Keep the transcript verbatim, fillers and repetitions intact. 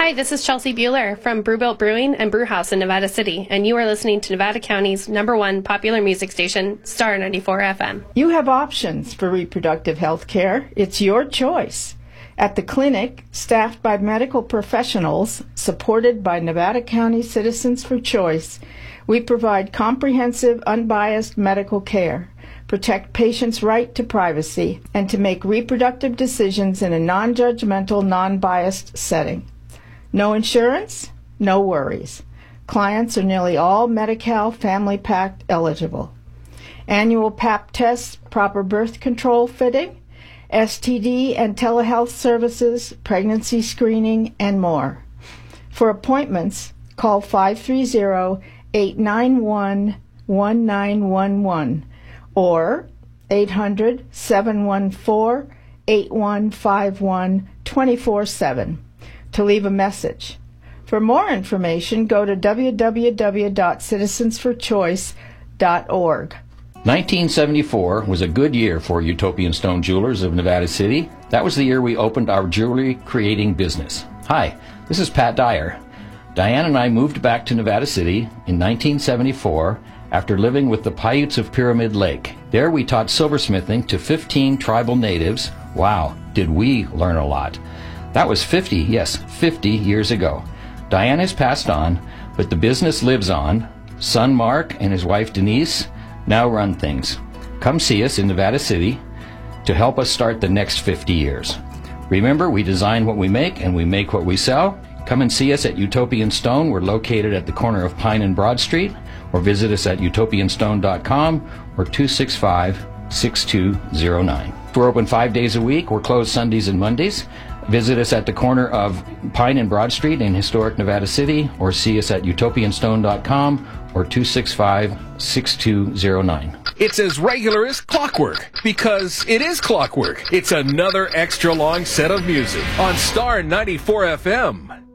Hi, this is Chelsea Bueller from Brewbilt Brewing and Brewhouse in Nevada City, and you are listening to Nevada County's number one popular music station, Star ninety-four F M. You have options for reproductive health care. It's your choice. At the clinic, staffed by medical professionals, supported by Nevada County Citizens for Choice, we provide comprehensive, unbiased medical care, protect patients' right to privacy, and to make reproductive decisions in a non-judgmental, non-biased setting. No insurance? No worries. Clients are nearly all Medi-Cal Family Pack eligible. Annual Pap tests, proper birth control fitting, S T D and telehealth services, pregnancy screening, and more. For appointments, call five three zero, eight nine one, one nine one one or eight hundred, seven one four, eight one five one, two four seven to leave a message. For more information, go to w w w dot citizens for choice dot org. nineteen seventy-four was a good year for Utopian Stone Jewelers of Nevada City. That was the year we opened our jewelry creating business. Hi, this is Pat Dyer. Diane and I moved back to Nevada City in nineteen seventy-four after living with the Paiutes of Pyramid Lake. There we taught silversmithing to fifteen tribal natives. Wow, did we learn a lot. That was fifty, yes, fifty years ago. Diane has passed on, but the business lives on. Son Mark and his wife Denise now run things. Come see us in Nevada City to help us start the next fifty years. Remember, we design what we make and we make what we sell. Come and see us at Utopian Stone. We're located at the corner of Pine and Broad Street, or visit us at utopian stone dot com or two six five, six two zero nine. We're open five days a week. We're closed Sundays and Mondays. Visit us at the corner of Pine and Broad Street in historic Nevada City, or see us at utopian stone dot com or two six five, six two zero nine. It's as regular as clockwork, because it is clockwork. It's another extra long set of music on Star ninety-four F M.